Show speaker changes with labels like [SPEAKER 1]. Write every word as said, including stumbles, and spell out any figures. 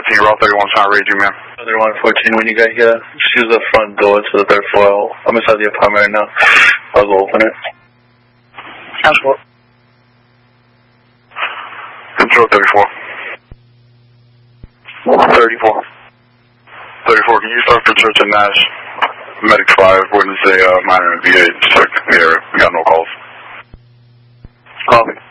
[SPEAKER 1] fourteen, Route thirty-one, trying to read you, man.
[SPEAKER 2] thirty-one fourteen, when you got here, just use the front door to the third floor. I'm inside the apartment right now. I'll go open it.
[SPEAKER 1] Transport. Control thirty-four. thirty-four. thirty-four, can you start for Church and Nash? Medic five, witness a uh, minor V eight. Check the area. We got no calls.
[SPEAKER 2] Copy.